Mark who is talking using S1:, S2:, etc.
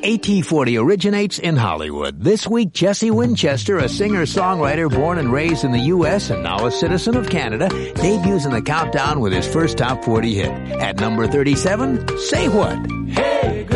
S1: AT40 originates in Hollywood. This week, Jesse Winchester, a singer-songwriter born and raised in the U.S. and now a citizen of Canada, debuts in the countdown with his first top 40 hit. At number 37, Say What? Hey!